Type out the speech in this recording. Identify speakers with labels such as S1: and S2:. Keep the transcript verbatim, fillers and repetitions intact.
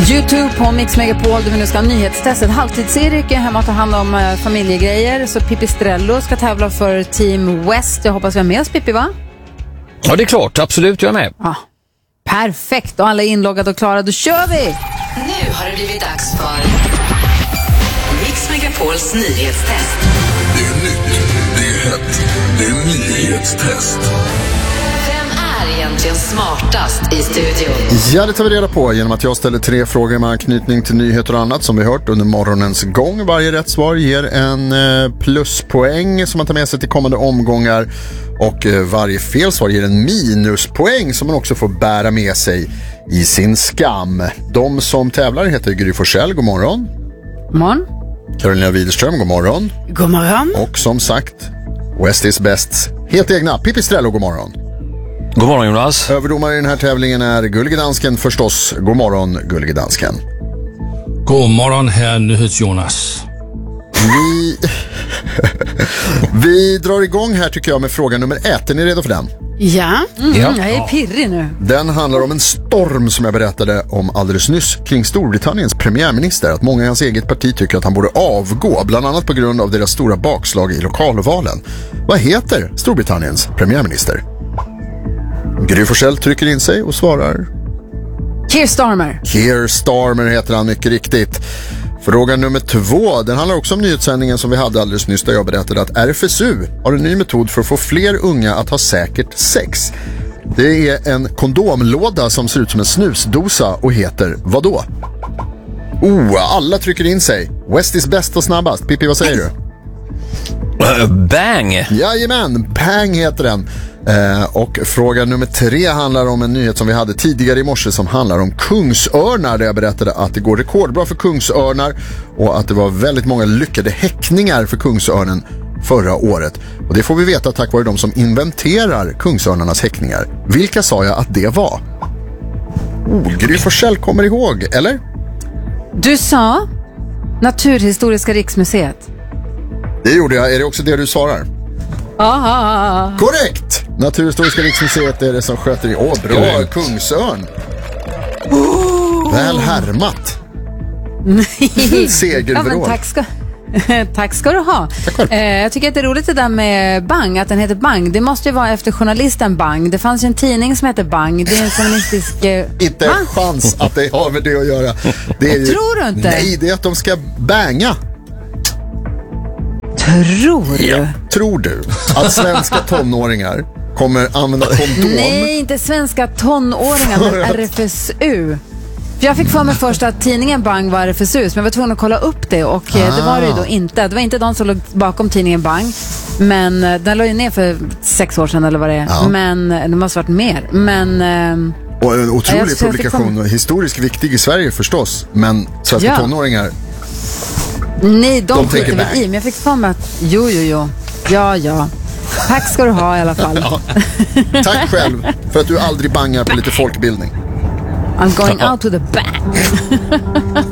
S1: YouTube på Mix Megapol där vi nu ska ha nyhetstestet. Halvtids-Erik är hemma och tar hand om äh, familjegrejer. Så Pippi Strello ska tävla för Team West. Jag hoppas vi har med oss Pippi, va?
S2: Ja, det är klart. Absolut, jag är med.
S1: Ja, perfekt. Och alla är inloggade och klara. Då kör vi!
S3: Nu har det blivit dags för Mix Megapols nyhetstest.
S4: Det är nytt, det är hett, det är nyhetstest.
S3: Egentligen smartast i studion.
S5: Ja, det tar vi reda på genom att jag ställer tre frågor med anknytning till nyheter och annat som vi hört under morgonens gång. Varje rätt svar ger en pluspoäng som man tar med sig till kommande omgångar och varje felsvar ger en minuspoäng som man också får bära med sig i sin skam. De som tävlar heter Gry Forssell, god morgon.
S1: God morgon.
S5: Carolina Widerström, god morgon.
S6: God morgon.
S5: Och som sagt, West is best, helt egna, Pippi Strello, god morgon.
S2: God morgon, Jonas.
S5: Överdomare i den här tävlingen är Gullige Dansken förstås. God morgon, Gullige Dansken.
S7: God morgon, herr NyhetsJonas.
S5: Vi... Vi drar igång här tycker jag med fråga nummer ett. Är ni redo för den?
S6: Ja.
S1: Mm, ja. Jag är pirrig nu.
S5: Den handlar om en storm som jag berättade om alldeles nyss kring Storbritanniens premiärminister. Att många i hans eget parti tycker att han borde avgå, bland annat på grund av deras stora bakslag i lokalvalen. Vad heter Storbritanniens premiärminister? Gry Forssell trycker in sig och svarar
S1: Keir Starmer.
S5: Keir Starmer heter han mycket riktigt. Fråga nummer två, den handlar också om nyhetssändningen som vi hade alldeles nyss där jag berättade att R F S U har en ny metod för att få fler unga att ha säkert sex. Det är en kondomlåda som ser ut som en snusdosa och heter vad då? Oh, alla trycker in sig. West is bäst och snabbast. Pippi, vad säger du?
S2: Uh, bang!
S5: Jajamän, bang heter den. Eh, och fråga nummer tre handlar om en nyhet som vi hade tidigare i morse som handlar om kungsörnar, där jag berättade att det går rekordbra för kungsörnar och att det var väldigt många lyckade häckningar för kungsörnen förra året. Och det får vi veta tack vare de som inventerar kungsörnarnas häckningar. Vilka sa jag att det var? Oh, Gry Forssell kommer ihåg, eller?
S1: Du sa Naturhistoriska riksmuseet.
S5: Det gjorde jag. Är det också det du svarar?
S1: Aha.
S5: Korrekt! Naturhistoriska riksmuseet är det som sköter i. Åh, bra, mm. Kungsörn. Oh. Väl härmat. Segervrål.
S1: Ja, tack ska, tack ska du ha. Eh, jag tycker att det är roligt det där med Bang, att den heter Bang. Det måste ju vara efter journalisten Bang. Det fanns ju en tidning som heter Bang. Det är en journalistisk... Eh,
S5: inte en chans att det har med det att göra. Det är ju,
S1: tror du inte?
S5: Nej, det är att de ska banga.
S1: Tror du?
S5: Ja. Tror du att svenska tonåringar kommer använda kondom?
S1: Nej, inte svenska tonåringar, men R F S U. För jag fick för mig först att tidningen Bang var R F S U, men jag var tvungen att kolla upp det och ah. det var det ju då inte. Det var inte de som låg bakom tidningen Bang, men den låg ju ner för sex år sedan eller vad det är. Ja. Men det måste ha varit mer. Men...
S5: Och en otrolig ja, publikation, för... historiskt viktig i Sverige förstås, men svenska ja. tonåringar...
S1: Nej, de, de skiter väl i, men jag fick för mig att jo, jo, jo, ja, ja. Tack ska du ha i alla fall.
S5: Ja. Tack själv för att du aldrig bangar på lite folkbildning.
S1: I'm going out with a bang.